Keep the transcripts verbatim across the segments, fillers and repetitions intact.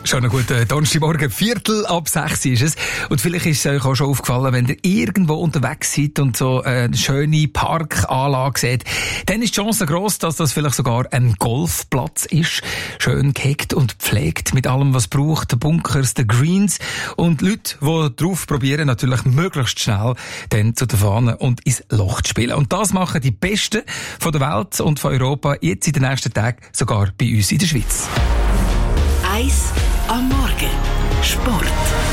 Schon einen guten Donnerstagmorgen, Viertel ab sechs ist es. Und vielleicht ist es euch auch schon aufgefallen, wenn ihr irgendwo unterwegs seid und so eine schöne Parkanlage seht, dann ist die Chance gross, dass das vielleicht sogar ein Golfplatz ist. Schön gehegt und pflegt mit allem, was braucht, den Bunkers, den Greens. Und Leute, die drauf probieren, natürlich möglichst schnell dann zu der Fahne und ins Loch zu spielen. Und das machen die Besten von der Welt und von Europa jetzt in den nächsten Tagen sogar bei uns in der Schweiz. Eis am Morgen. Sport.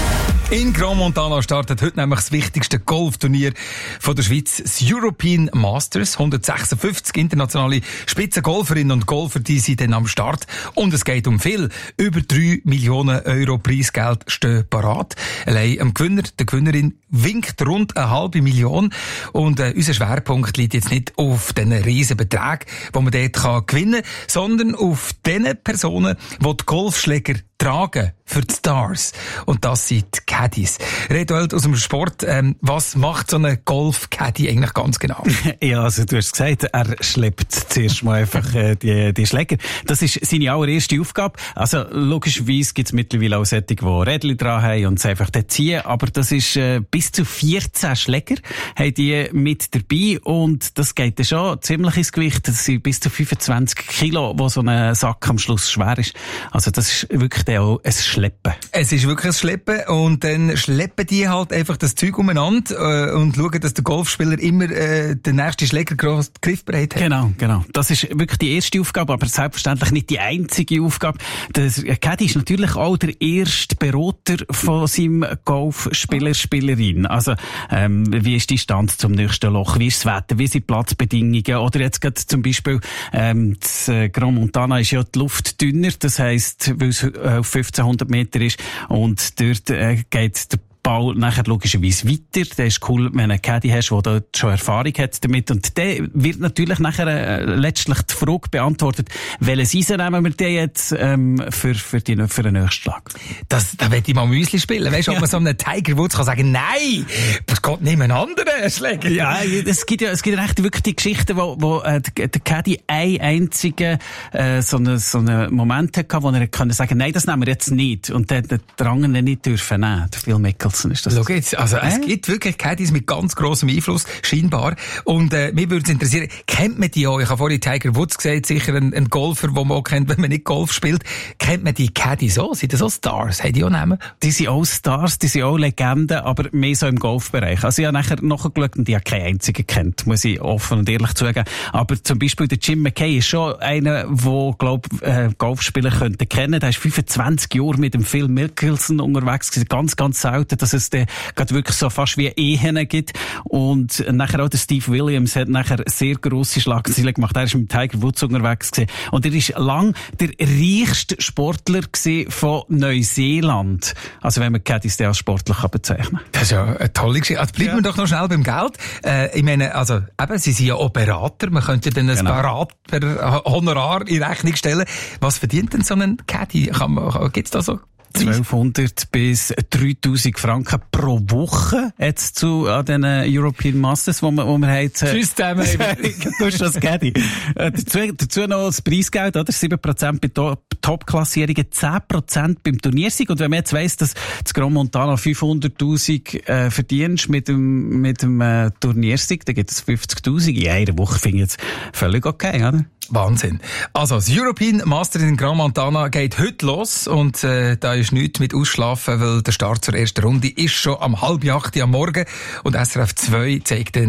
In Grand Montana startet heute nämlich das wichtigste Golfturnier von der Schweiz, das European Masters. hundertsechsundfünfzig internationale Spitzengolferinnen und Golfer, die sind dann am Start. Und es geht um viel. Über drei Millionen Euro Preisgeld stehen parat. Allein am Gewinner, der Gewinnerin winkt rund eine halbe Million. Und äh, unser Schwerpunkt liegt jetzt nicht auf diesen riesen Beträgen, die man dort kann gewinnen kann, sondern auf den Personen, die die Golfschläger tragen für die Stars. Und das sind die Caddies. Redold aus dem Sport, ähm, was macht so ein Golf-Caddy eigentlich ganz genau? Ja, also du hast gesagt, er schleppt zuerst mal einfach äh, die, die Schläger. Das ist seine allererste Aufgabe. Also logischerweise gibt es mittlerweile auch solche, die Rädchen dran haben und es einfach dort ziehen. Aber das ist äh, bis zu vierzehn Schläger haben die mit dabei und das geht dann schon ziemlich ins Gewicht. Das sind bis zu fünfundzwanzig Kilo, wo so ein Sack am Schluss schwer ist. Also das ist wirklich auch ein Schleppen. Es ist wirklich ein Schleppen und dann schleppen die halt einfach das Zeug umeinander äh, und schauen, dass der Golfspieler immer äh, den nächsten Schläger gross griffbereit hat. Genau, genau. Das ist wirklich die erste Aufgabe, aber selbstverständlich nicht die einzige Aufgabe. Der Caddy ist natürlich auch der erste Berater von seinem Golfspieler, Spielerin. Also ähm, wie ist die Stand zum nächsten Loch? Wie ist das Wetter? Wie sind die Platzbedingungen? Oder jetzt gerade zum Beispiel ähm, das äh, Grand Montana ist ja die Luft dünner, das heisst, weil es äh, auf fünfzehnhundert Meter ist und dort äh, geht der Ball nachher logischerweise weiter. Das ist cool, wenn du einen Caddy hast, der dort schon Erfahrung hat damit. Und der wird natürlich nachher äh, letztlich die Frage beantwortet, welches Eisen nehmen wir denn jetzt ähm, für, für, die, für den nächsten Schlag? Das, da will ich mal Müsli spielen. Weißt du, ob ja. man so einem Tiger Woods kann sagen, nein, es geht nicht mehr einen anderen Schläger. Ja, es gibt ja, es gibt ja echt wirklich die Geschichten, wo, wo äh, der Caddy einen einzigen äh, so einen so einen Moment hatte, wo er kann sagen, nein, das nehmen wir jetzt nicht. Und der, der Drang nicht dürfen nehmen. Der Phil Mickelson ist das. Schau jetzt, also es äh? gibt wirklich Caddies mit ganz grossem Einfluss, scheinbar. Und äh, mich würde es interessieren, kennt man die auch? Ich habe vorhin Tiger Woods gesagt, sicher ein, ein Golfer, den man auch kennt, wenn man nicht Golf spielt. Kennt man die Caddies auch? Sind das auch Stars? Haben die auch Namen? Die sind auch Stars, die sind auch Legenden, aber mehr so im Golfbereich. Also ich habe nachher nachgeschaut und ich habe keinen einzigen kennt, muss ich offen und ehrlich zugeben. Aber zum Beispiel der Jim McKay ist schon einer, der, glaube ich, äh, Golfspieler könnte kennen. Der ist fünfundzwanzig Jahre mit dem Phil Mickelson unterwegs gewesen. Ganz, ganz selten, dass es dann gerade wirklich so fast wie Ehen gibt. Und nachher auch der Steve Williams hat nachher sehr grosse Schlagzeilen gemacht. Er ist mit Tiger Woods unterwegs gewesen. Und er ist lang der reichste Sportler gewesen von Neuseeland. Also wenn man Caddies als Sportler kann bezeichnen. Das ist ja eine tolle Geschichte. Also bleiben ja. wir doch noch schnell beim Geld. Äh, ich meine, also eben, Sie sind ja auch Berater. Man könnte dann ein genau. Berater-Honorar in Rechnung stellen. Was verdient denn so ein Caddy? Gibt es da so zwölfhundert bis dreitausend Franken pro Woche jetzt zu an den European Masters, wo wir, wo wir haben. Tschüss zusammen. Du hast das Caddy. Äh, dazu, dazu noch das Preisgeld, oder? sieben Prozent bei Top-Klassierungen, zehn Prozent beim Turniersieg. Und wenn man jetzt weiss, dass das Grand Montana fünfhunderttausend äh, verdienst mit dem, mit dem äh, Turniersieg, dann gibt es fünfzigtausend in einer Woche. Finde ich jetzt völlig okay, oder? Wahnsinn. Also, das European Master in Grand Montana geht heute los und äh, da ist nichts mit Ausschlafen, weil der Start zur ersten Runde ist schon am halb acht am Morgen und S R F zwei zeigt dann